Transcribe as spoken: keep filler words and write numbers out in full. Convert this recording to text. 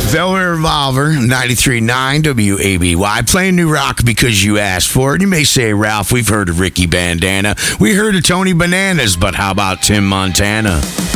Velvet Revolver, ninety-three point nine W A B Y. Playing new rock because you asked for it. You may say, Ralph, we've heard of Ricky Bandana. We heard of Tony Bananas, but how about Tim Montana?